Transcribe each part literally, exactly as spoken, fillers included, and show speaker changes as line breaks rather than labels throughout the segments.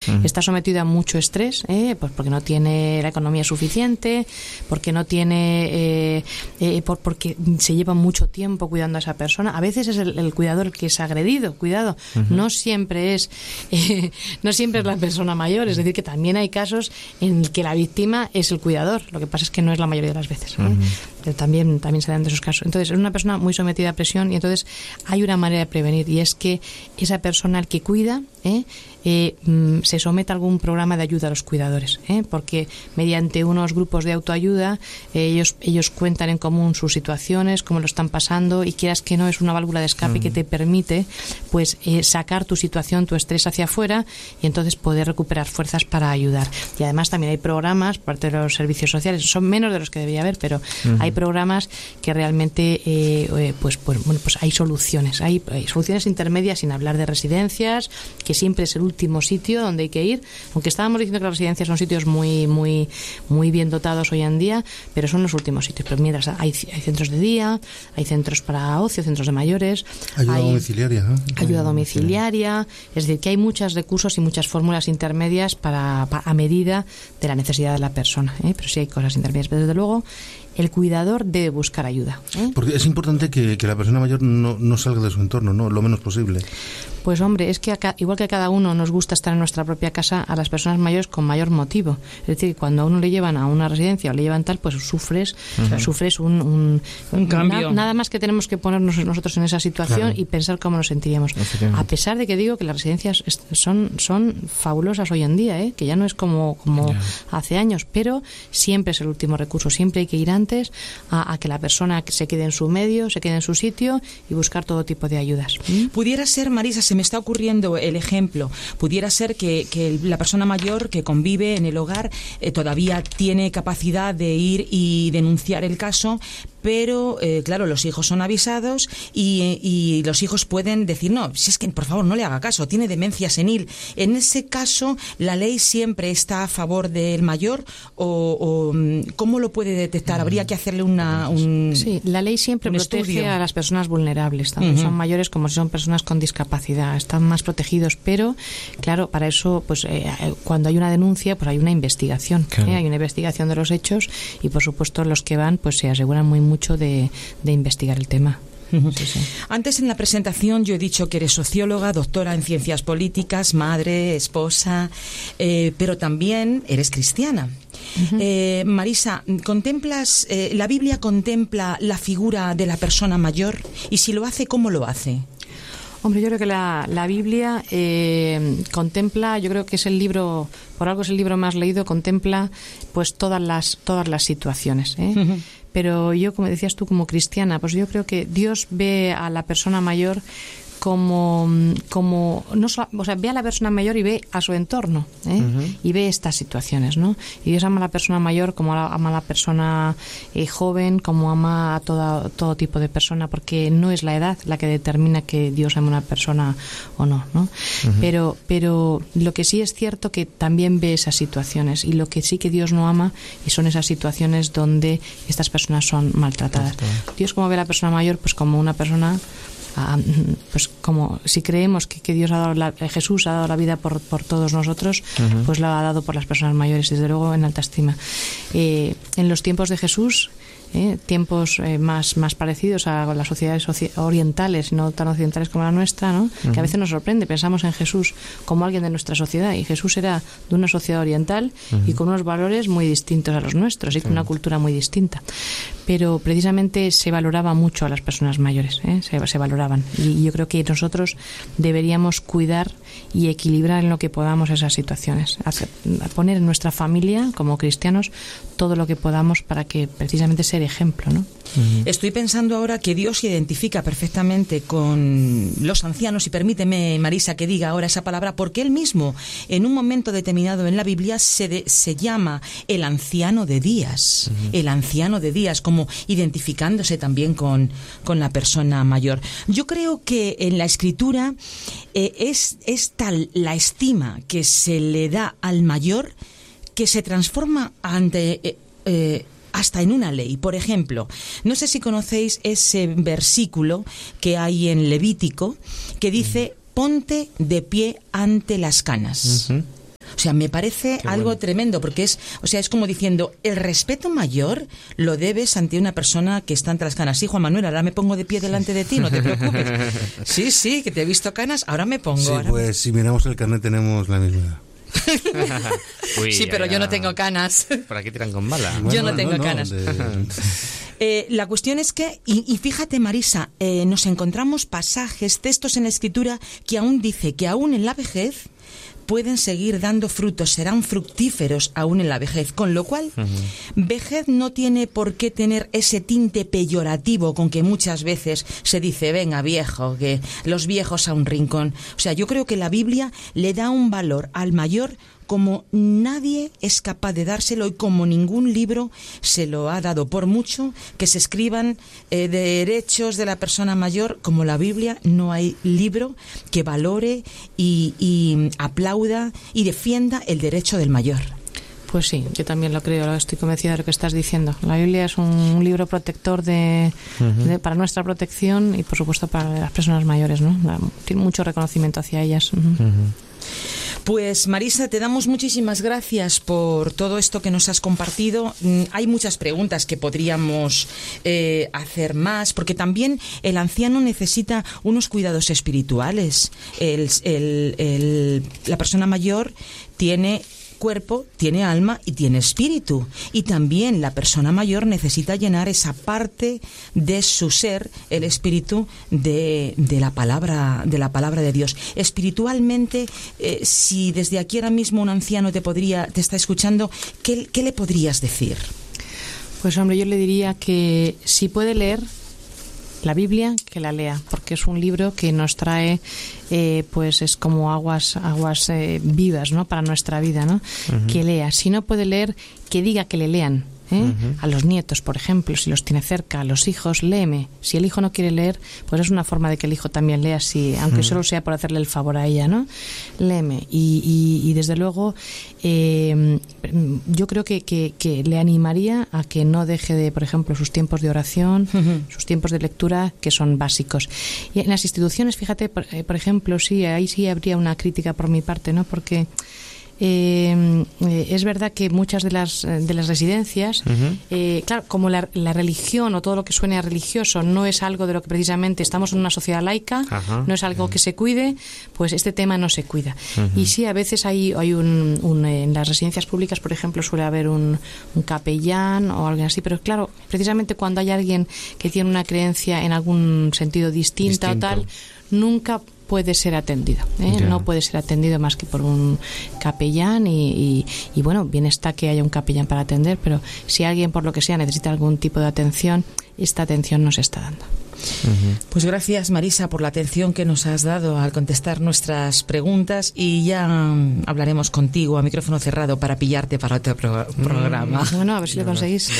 uh-huh. está sometido a mucho estrés, ¿eh? Pues porque no tiene la economía suficiente, porque no tiene, eh, eh, por, porque se lleva mucho tiempo cuidando a esa persona. A veces es el, el cuidador el que es agredido, cuidado, uh-huh. no siempre es, eh, no siempre es la persona mayor, es decir, que también hay casos en que la víctima es el cuidador. Lo que pasa es que no es la mayoría de las veces, ¿eh? Uh-huh. Pero también, también se dan de esos casos. Entonces, es una persona muy sometida a presión y entonces hay una manera de prevenir, y es que esa persona al que cuida, ¿eh? Eh, se somete a algún programa de ayuda a los cuidadores, ¿eh? Porque mediante unos grupos de autoayuda eh, ellos ellos cuentan en común sus situaciones, cómo lo están pasando, y quieras que no, es una válvula de escape uh-huh. que te permite pues eh, sacar tu situación, tu estrés hacia afuera, y entonces poder recuperar fuerzas para ayudar. Y además también hay programas, parte de los servicios sociales, son menos de los que debía haber, pero uh-huh. hay programas que realmente eh, eh, pues, pues bueno, pues hay soluciones, hay, hay soluciones intermedias, sin hablar de residencias, que siempre es el último sitio donde hay que ir, aunque estábamos diciendo que las residencias son sitios muy muy muy bien dotados hoy en día, pero son los últimos sitios. Pero mientras hay, hay centros de día, hay centros para ocio, centros de mayores,
ayuda
hay
domiciliaria, ¿no?
ayuda domiciliaria, es decir, que hay muchos recursos y muchas fórmulas intermedias para, para a medida de la necesidad de la persona, ¿eh? Pero sí hay cosas intermedias, pero desde luego el cuidador debe buscar ayuda, ¿eh?
Porque es importante que, que la persona mayor no, no salga de su entorno, ¿no? Lo menos posible.
Pues hombre, es que acá, igual que a cada uno nos gusta estar en nuestra propia casa, a las personas mayores con mayor motivo. Es decir, cuando a uno le llevan a una residencia o le llevan tal, pues sufres, uh-huh. sufres un, un,
un cambio.
Na, nada más que tenemos que ponernos nosotros en esa situación, claro, y pensar cómo nos sentiríamos. A pesar de que digo que las residencias son, son fabulosas hoy en día, ¿eh? Que ya no es como, como yeah. hace años, pero siempre es el último recurso. Siempre hay que ir antes a, a que la persona se quede en su medio, se quede en su sitio y buscar todo tipo de ayudas. ¿Mm?
Pudiera ser, Marisa, se me está ocurriendo el ejemplo, pudiera ser que, que la persona mayor que convive en el hogar eh, todavía tiene capacidad de ir y denunciar el caso, pero eh, claro, los hijos son avisados y, y los hijos pueden decir, no, si es que por favor no le haga caso, tiene demencia senil. En ese caso, ¿la ley siempre está a favor del mayor o, o cómo lo puede detectar? ¿Habría que hacerle una un
Sí, la ley siempre protege
estudio
a las personas vulnerables, tanto uh-huh. si son mayores como si son personas con discapacidad, están más protegidos, pero claro, para eso pues eh, cuando hay una denuncia, pues hay una investigación, claro. ¿eh? Hay una investigación de los hechos y por supuesto los que van pues se aseguran muy mucho de, de investigar el tema.
Uh-huh.
Sí, sí.
Antes en la presentación yo he dicho que eres socióloga, doctora en ciencias políticas, madre, esposa, eh, pero también eres cristiana. Uh-huh. Eh, Marisa, ¿contemplas, eh, la Biblia contempla la figura de la persona mayor? Y si lo hace, ¿cómo lo hace?
Hombre, yo creo que la, la Biblia eh, contempla, yo creo que es el libro, por algo es el libro más leído, contempla pues todas las todas las situaciones, ¿eh? Uh-huh. Pero yo, como decías tú, como cristiana, pues yo creo que Dios ve a la persona mayor como, como no so, o sea, ve a la persona mayor y ve a su entorno, ¿eh? Uh-huh. Y ve estas situaciones, ¿no? Y Dios ama a la persona mayor como ama a la persona eh, joven, como ama a toda, todo tipo de persona, porque no es la edad la que determina que Dios ama a una persona o no, ¿no? Uh-huh. Pero, pero lo que sí es cierto que también ve esas situaciones, y lo que sí que Dios no ama y son esas situaciones donde estas personas son maltratadas. Uh-huh. Dios como ve a la persona mayor, pues como una persona, pues como si creemos que, que Dios ha dado la, Jesús ha dado la vida por, por todos nosotros, uh-huh. pues lo ha dado por las personas mayores, desde luego en alta estima. Eh, en los tiempos de Jesús, eh, tiempos eh, más, más parecidos a las sociedades soci- orientales, no tan occidentales como la nuestra, ¿no? Uh-huh. Que a veces nos sorprende, pensamos en Jesús como alguien de nuestra sociedad, y Jesús era de una sociedad oriental uh-huh. y con unos valores muy distintos a los nuestros y con uh-huh. una cultura muy distinta. Pero precisamente se valoraba mucho a las personas mayores, ¿eh? se, se valoraban, y yo creo que nosotros deberíamos cuidar y equilibrar en lo que podamos esas situaciones, hacer, poner en nuestra familia como cristianos todo lo que podamos para que precisamente ser ejemplo, ¿no?
Uh-huh. Estoy pensando ahora que Dios se identifica perfectamente con los ancianos, y permíteme, Marisa, que diga ahora esa palabra, porque él mismo en un momento determinado en la Biblia se, de, se llama el anciano de días, uh-huh. el anciano de días, como identificándose también con, con la persona mayor. Yo creo que en la Escritura eh, es, es tal la estima que se le da al mayor que se transforma ante eh, eh, hasta en una ley. Por ejemplo, no sé si conocéis ese versículo que hay en Levítico que dice: ponte de pie ante las canas. Uh-huh. O sea, me parece
Qué
algo
bueno.
tremendo, porque es, o sea, es como diciendo, el respeto mayor lo debes ante una persona que está ante las canas. Sí, Juan Manuel, ahora me pongo de pie delante de ti, no te preocupes. Sí, sí, que te he visto canas, ahora me pongo.
Sí,
ahora
pues
me...
si miramos el carnet tenemos la misma edad.
Uy,
Sí, pero
ya,
yo
ya.
no tengo canas.
Por aquí tiran con bala.
Yo no tengo canas.
de-
Eh, la cuestión es que, y, y fíjate Marisa, eh, nos encontramos pasajes, textos en la Escritura que aún dice que aún en la vejez pueden seguir dando frutos, serán fructíferos aún en la vejez, con lo cual vejez no tiene por qué tener ese tinte peyorativo con que muchas veces se dice, venga viejo, que los viejos a un rincón. O sea, yo creo que la Biblia le da un valor al mayor como nadie es capaz de dárselo y como ningún libro se lo ha dado. Por mucho que se escriban eh, derechos de la persona mayor, como la Biblia, no hay libro que valore y, y aplauda y defienda el derecho del mayor.
Pues sí, yo también lo creo, estoy convencida de lo que estás diciendo. La Biblia es un libro protector de, uh-huh. de para nuestra protección y, por supuesto, para las personas mayores, ¿no? Tiene mucho reconocimiento hacia ellas. Uh-huh.
Uh-huh.
Pues Marisa, te damos muchísimas gracias por todo esto que nos has compartido. Hay muchas preguntas que podríamos eh, hacer más, porque también el anciano necesita unos cuidados espirituales. El, el, el, la persona mayor tiene cuerpo, tiene alma y tiene espíritu. Y también la persona mayor necesita llenar esa parte de su ser, el espíritu, de, de la palabra, de la palabra de Dios. Espiritualmente, eh, si desde aquí ahora mismo un anciano te podría, te está escuchando, ¿qué, qué le podrías decir?
Pues hombre, yo le diría que si puede leer la Biblia, que la lea, porque es un libro que nos trae, eh, pues es como aguas, aguas eh, vivas, ¿no? Para nuestra vida, ¿no? Uh-huh. Que lea. Si no puede leer, que diga que le lean. ¿Eh? Uh-huh. A los nietos, por ejemplo, si los tiene cerca, a los hijos, léeme. Si el hijo no quiere leer, pues es una forma de que el hijo también lea, si, aunque uh-huh. solo sea por hacerle el favor a ella, ¿no? Léeme. Y, y, y desde luego, eh, yo creo que, que, que le animaría a que no deje de, por ejemplo, sus tiempos de oración, uh-huh. sus tiempos de lectura, que son básicos. Y en las instituciones, fíjate, por, por ejemplo, sí, ahí sí habría una crítica por mi parte, ¿no? Porque Eh, eh, es verdad que muchas de las de las residencias, uh-huh. eh, claro, como la, la religión o todo lo que suene a religioso no es algo de lo que precisamente estamos en una sociedad laica, uh-huh. no es algo uh-huh. que se cuide, pues este tema no se cuida. Uh-huh. Y sí, a veces hay, hay un, un en las residencias públicas, por ejemplo, suele haber un, un capellán o algo así, pero claro, precisamente cuando hay alguien que tiene una creencia en algún sentido distinta Distinto. o tal, nunca puede ser atendido, ¿eh? yeah. no puede ser atendido más que por un capellán y, y, y bueno, bien está que haya un capellán para atender, pero si alguien por lo que sea necesita algún tipo de atención, esta atención no se está dando.
Uh-huh. Pues gracias Marisa por la atención que nos has dado al contestar nuestras preguntas y ya um, hablaremos contigo a micrófono cerrado para pillarte para otro pro- programa.
Mm, bueno, a ver si lo conseguís.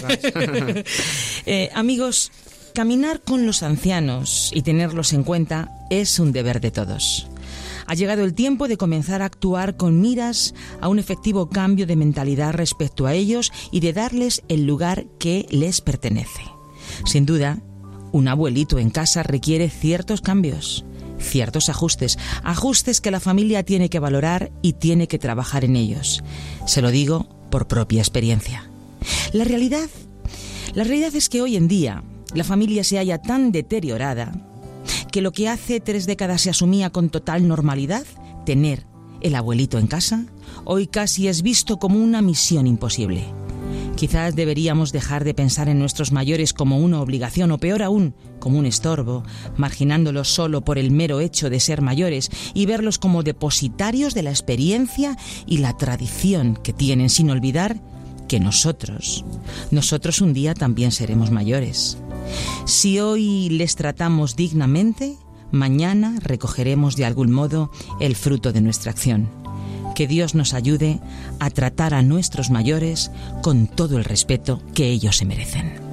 eh, amigos, caminar con los ancianos y tenerlos en cuenta es un deber de todos. Ha llegado el tiempo de comenzar a actuar con miras a un efectivo cambio de mentalidad respecto a ellos y de darles el lugar que les pertenece. Sin duda, un abuelito en casa requiere ciertos cambios, ciertos ajustes, ajustes que la familia tiene que valorar y tiene que trabajar en ellos. Se lo digo por propia experiencia. La realidad, la realidad es que hoy en día la familia se halla tan deteriorada que lo que hace tres décadas se asumía con total normalidad, tener el abuelito en casa, hoy casi es visto como una misión imposible. Quizás deberíamos dejar de pensar en nuestros mayores como una obligación o peor aún, como un estorbo, marginándolos solo por el mero hecho de ser mayores y verlos como depositarios de la experiencia y la tradición que tienen, sin olvidar que nosotros, nosotros un día también seremos mayores. Si hoy les tratamos dignamente, mañana recogeremos de algún modo el fruto de nuestra acción. Que Dios nos ayude a tratar a nuestros mayores con todo el respeto que ellos se merecen.